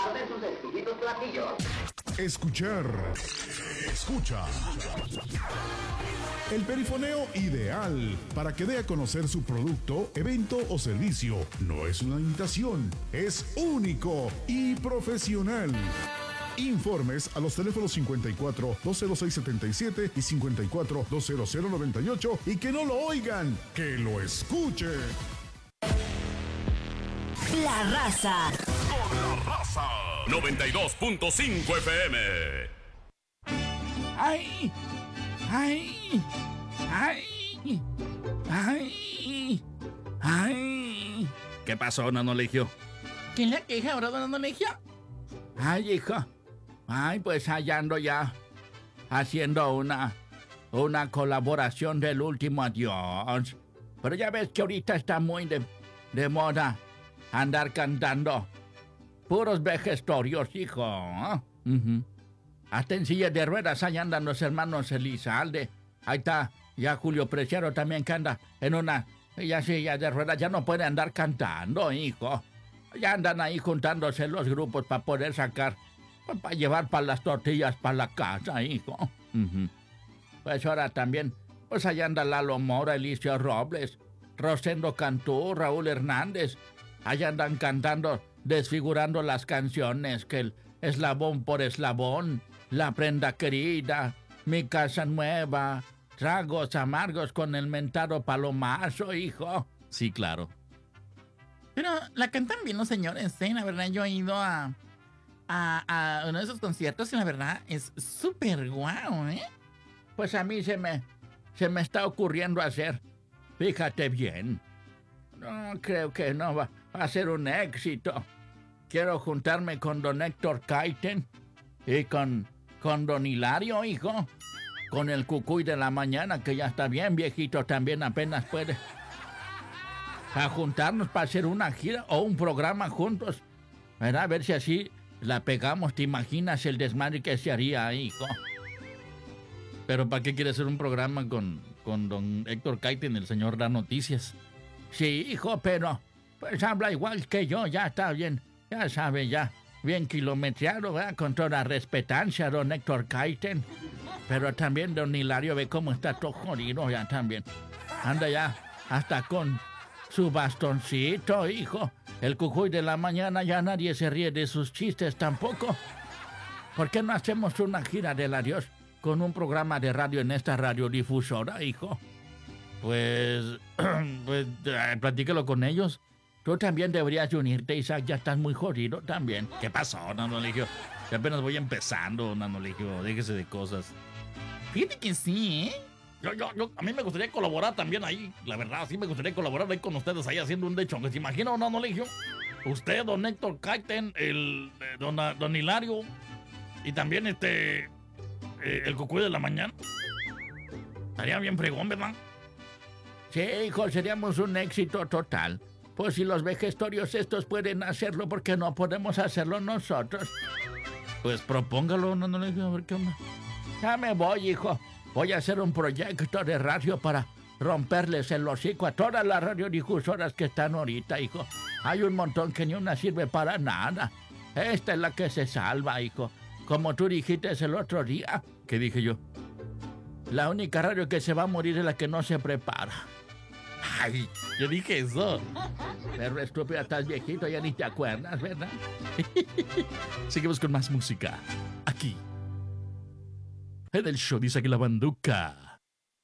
disfrutar de sus exquisitos platillos. Escuchar. Escucha. El perifoneo ideal para que dé a conocer su producto, evento o servicio. No es una imitación, es único y profesional. Informes a los teléfonos 54 206 77 y 54 200 98 y que no lo oigan, que lo escuchen. La Raza. Con la raza. 92.5 FM. ¡Ay! ¡Ay! ¡Ay! ¡Ay! ¡Ay! ¿Qué pasó, Nanoligio? ¿Quién le queja ahora, don Nanoligio? Ay, hijo. Ay, pues allá ando ya haciendo una colaboración del último adiós. Pero ya ves que ahorita está muy de moda andar cantando puros vejestorios, hijo. Hasta en sillas de ruedas allá andan los hermanos Elizalde. Ahí está ya Julio Preciado también que anda en una silla de ruedas. Ya no puede andar cantando, hijo. Ya andan ahí juntándose los grupos para poder sacar, para llevar para las tortillas para la casa, hijo. Pues ahora también, pues allá anda Lalo Mora, Elicio Robles, Rosendo Cantú, Raúl Hernández. Allá andan cantando, desfigurando las canciones, que el eslabón por eslabón, la prenda querida, mi casa nueva, tragos amargos con el mentado palomazo, hijo. Sí, claro. Pero la cantan bien los señores, ¿eh? La verdad, yo he ido a uno de esos conciertos y la verdad es súper guau, ¿eh? Pues a mí se me está ocurriendo hacer, fíjate bien. No, creo que no va a ser un éxito. Quiero juntarme con don Héctor Kaiten y con don Hilario, hijo. Con el Cucuy de la mañana, que ya está bien viejito, también apenas puede. A juntarnos para hacer una gira o un programa juntos. ¿Verdad? A ver si así la pegamos. ¿Te imaginas el desmadre que se haría, hijo? Pero ¿para qué quiere hacer un programa con don Héctor Kaiten, el señor da noticias? Sí, hijo, pero pues habla igual que yo, ya está bien. Ya sabe, ya bien kilometreado, ¿verdad? Con toda respetancia, don Héctor Kaiten. Pero también don Hilario, ve cómo está todo jodido ya también. Anda ya hasta con su bastoncito, hijo. El Cucuy de la mañana ya nadie se ríe de sus chistes tampoco. ¿Por qué no hacemos una gira del adiós con un programa de radio en esta radiodifusora, hijo? Pues platícalo con ellos. Tú también deberías unirte, Isaac, ya estás muy jodido también. ¿Qué pasó, Nanoligio? Que apenas voy empezando, Nanoligio, déjese de cosas. Fíjate que sí, ¿eh? A mí me gustaría colaborar también ahí, la verdad, sí me gustaría colaborar ahí con ustedes ahí haciendo un dechón. ¿Se imagina, Nanoligio? Usted, don Héctor Kaiten, don Hilario, y también el Cucuy de la mañana. Estaría bien fregón, ¿verdad? Sí, hijo, seríamos un éxito total. Pues si los vejestorios estos pueden hacerlo, ¿por qué no podemos hacerlo nosotros? Pues propóngalo, no le digo a ver qué onda. Ya me voy, hijo. Voy a hacer un proyecto de radio para romperles el hocico a todas las radiodifusoras que están ahorita, hijo. Hay un montón que ni una sirve para nada. Esta es la que se salva, hijo. Como tú dijiste el otro día. ¿Qué dije yo? La única radio que se va a morir es la que no se prepara. Ay, yo dije eso. Pero estúpido, estás viejito, ya ni te acuerdas, ¿verdad? Seguimos con más música. Aquí. En el show dice que la banduca.